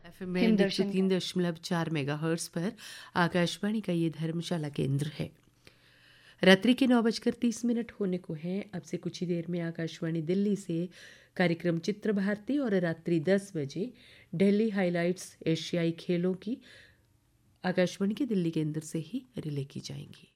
FM band 103.4 megahertz पर आकाशवाणी का ये धर्मशाला केंद्र है। रात्रि के 9:30 होने को हैं। अब से कुछ ही देर में आकाशवाणी दिल्ली से कार्यक्रम चित्र भारती और रात्रि 10 बजे दिल्ली हाइलाइट्स एशियाई खेलों की आकाशवाणी के दिल्ली केंद्र से ही रिले की जाएंगी।